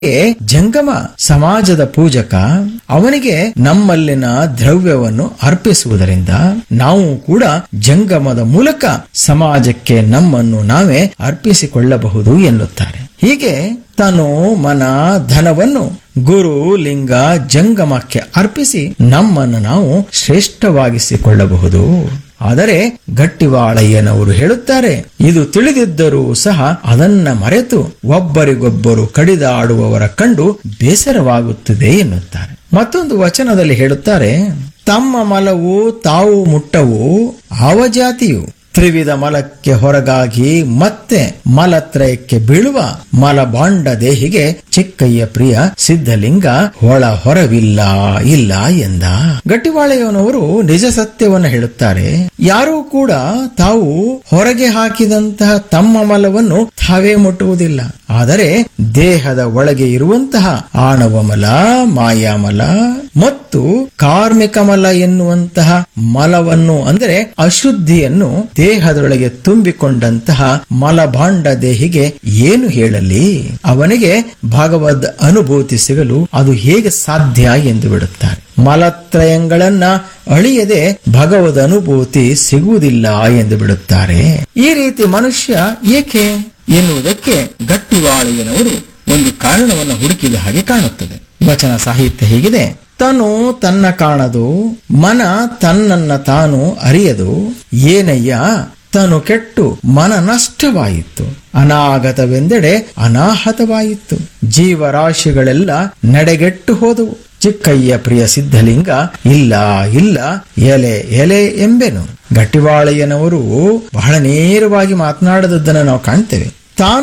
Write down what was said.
ಜಂಗಮ ಸಮಾಜದ ಪೂಜಕ, ಅವನಿಗೆ ನಮ್ಮಲ್ಲಿನ ದ್ರವ್ಯವನ್ನು ಅರ್ಪಿಸುವುದರಿಂದ ನಾವು ಕೂಡ ಜಂಗಮದ ಮೂಲಕ ಸಮಾಜಕ್ಕೆ ನಮ್ಮನ್ನು ನಾವೇ ಅರ್ಪಿಸಿಕೊಳ್ಳಬಹುದು ಎನ್ನುತ್ತಾರೆ. ಹೀಗೆ ತನು ಮನ ಧನವನ್ನು ಗುರು ಲಿಂಗ ಜಂಗಮಕ್ಕೆ ಅರ್ಪಿಸಿ ನಮ್ಮನ್ನು ನಾವು ಶ್ರೇಷ್ಠವಾಗಿಸಿಕೊಳ್ಳಬಹುದು. ಆದರೆ ಗಟ್ಟಿವಾಳಯ್ಯನವರು ಹೇಳುತ್ತಾರೆ, ಇದು ತಿಳಿದಿದ್ದರೂ ಸಹ ಅದನ್ನ ಮರೆತು ಒಬ್ಬರಿಗೊಬ್ಬರು ಕಡಿದಾಡುವವರ ಕಂಡು ಬೇಸರವಾಗುತ್ತದೆ ಎನ್ನುತ್ತಾರೆ. ಮತ್ತೊಂದು ವಚನದಲ್ಲಿ ಹೇಳುತ್ತಾರೆ, ತಮ್ಮ ಮಲವು ತಾವು ಮುಟ್ಟವು ಅವಜಾತಿಯು, ತ್ರಿವಿಧ ಮಲಕ್ಕೆ ಹೊರಗಾಗಿ ಮತ್ತೆ ಮಲತ್ರಯಕ್ಕೆ ಬೀಳುವ ಮಲಬಾಂಡ ದೇಹಿಗೆ ಚಿಕ್ಕಯ್ಯ ಪ್ರಿಯ ಸಿದ್ಧಲಿಂಗ ಒಳ ಹೊರವಿಲ್ಲ ಇಲ್ಲ ಎಂದ. ಗಟ್ಟಿವಾಳೆಯವನವರು ನಿಜ ಸತ್ಯವನ್ನು ಹೇಳುತ್ತಾರೆ. ಯಾರೂ ಕೂಡ ತಾವು ಹೊರಗೆ ಹಾಕಿದಂತಹ ತಮ್ಮ ಮಲವನ್ನು ತಾವೇ ಮುಟ್ಟುವುದಿಲ್ಲ. ಆದರೆ ದೇಹದ ಒಳಗೆ ಇರುವಂತಹ ಆಣವ ಮಲ, ಮಾಯಾಮಲ ಮತ್ತು ಕಾರ್ಮಿಕ ಮಲ ಎನ್ನುವಂತಹ ಮಲವನ್ನು ಅಂದರೆ ಅಶುದ್ಧಿಯನ್ನು ದೇಹದೊಳಗೆ ತುಂಬಿಕೊಂಡಂತಹ ಮಲಭಾಂಡ ದೇಹಿಗೆ ಏನು ಹೇಳಲಿ? ಅವನಿಗೆ ಭಗವದ್ ಅನುಭೂತಿ ಸಿಗಲು ಅದು ಹೇಗೆ ಸಾಧ್ಯ ಎಂದು ಬಿಡುತ್ತಾರೆ. ಮಲತ್ರಯಗಳನ್ನ ಅಳಿಯದೆ ಭಗವದ್ ಅನುಭೂತಿ ಸಿಗುವುದಿಲ್ಲ ಎಂದು ಬಿಡುತ್ತಾರೆ. ಈ ರೀತಿ ಮನುಷ್ಯ ಏಕೆ ಎನ್ನುವುದಕ್ಕೆ ಗಟ್ಟಿವಾಳೆಯನವರು ಒಂದು ಕಾರಣವನ್ನು ಹುಡುಕಿದ ಹಾಗೆ ಕಾಣುತ್ತದೆ. ವಚನ ಸಾಹಿತ್ಯ ಹೀಗಿದೆ: ತನು ತನ್ನ ಕಾಣದು, ಮನ ತನ್ನನ್ನ ತಾನು ಅರಿಯದು, ಏನಯ್ಯ ತನು ಕೆಟ್ಟು ಮನ ನಷ್ಟವಾಯಿತು, ಅನಾಗತವೆಂದೆಡೆ ಅನಾಹತವಾಯಿತು, ಜೀವರಾಶಿಗಳೆಲ್ಲ ನಡೆಗೆಟ್ಟು ಹೋದವು, ಚಿಕ್ಕಯ್ಯ ಪ್ರಿಯ ಸಿದ್ಧಲಿಂಗ ಇಲ್ಲ ಇಲ್ಲ ಎಲೆ ಎಲೆ ಎಂಬೆನು. ಗಟ್ಟಿವಾಳೆಯನವರು ಬಹಳ ನೇರವಾಗಿ ಮಾತನಾಡದದ್ದನ್ನು ನಾವು ಕಾಣ್ತೇವೆ.